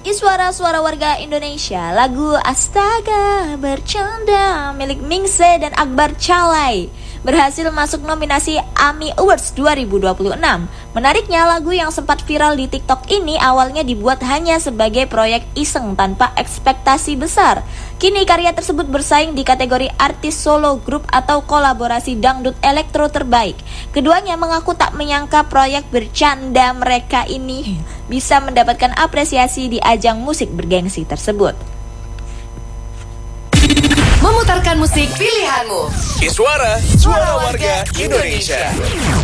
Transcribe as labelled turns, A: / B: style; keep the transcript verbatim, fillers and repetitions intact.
A: Iswara Suara Warga Indonesia, lagu Astaga Bercanda milik Mingse dan Akbar Calai berhasil masuk nominasi AMI Awards dua ribu dua puluh enam. Menariknya, lagu yang sempat viral di TikTok ini awalnya dibuat hanya sebagai proyek iseng tanpa ekspektasi besar. Kini karya tersebut bersaing di kategori artis solo, grup atau kolaborasi dangdut elektro terbaik. Keduanya mengaku tak menyangka proyek bercanda mereka ini bisa mendapatkan apresiasi di ajang musik bergengsi tersebut.
B: Memutarkan musik pilihanmu.
C: Iswara, Suara Warga Indonesia.